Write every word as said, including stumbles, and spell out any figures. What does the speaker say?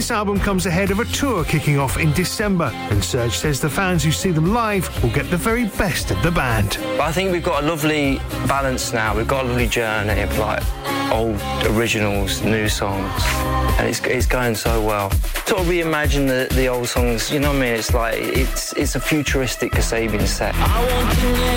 This album comes ahead of a tour kicking off in December, and Serge says the fans who see them live will get the very best of the band. I think we've got a lovely balance now. We've got a lovely journey of like old originals, new songs, and it's it's going so well. Sort of reimagine the, the old songs, you know what I mean? It's like it's it's a futuristic Kasabian set. I want to